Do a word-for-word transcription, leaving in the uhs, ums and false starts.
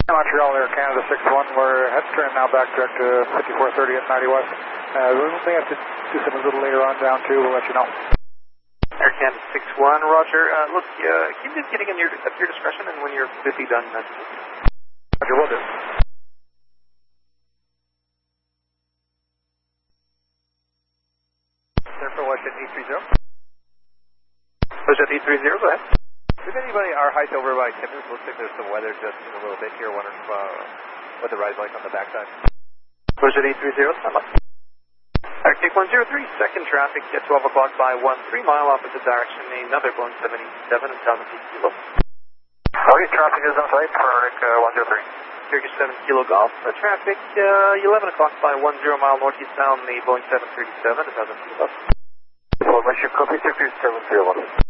Montreal Air Canada six one, we're head turn now back direct to fifty-four thirty at ninety west. Uh, we may have to do something a little later on down too, we'll let you know. Air Canada six one, roger. Uh, look, uh, keep this getting in your, at your discretion, and when you're busy done, uh, roger, will do. Sir, for Washington E three zero. Washington E three zero, go ahead. Did anybody, our height over by Timmins, looks like there's some weather just in a little bit here, wondering if, uh, what the ride's like on the backside. Washington E three zero, stand by. Arctic one zero three, second traffic at twelve o'clock by one, three mile opposite direction, another Boeing seventy-seven and seven kilo. Okay, traffic is on site for Arctic uh, one zero three. Turkish seven kilo golf. Uh, traffic uh, eleven o'clock by one, zero mile northeast bound, the Boeing seven thirty-seven, a thousand kilo. Well, my ship copy six three seven zero one.